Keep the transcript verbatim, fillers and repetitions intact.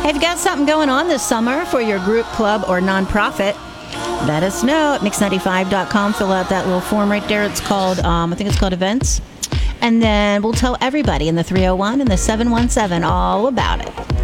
Hey, if you got something going on this summer for your group, club, or nonprofit, let us know at mix ninety-five dot com. Fill out that little form right there. It's called, um, I think it's called events. And then we'll tell everybody in the three oh one and the seven one seven all about it.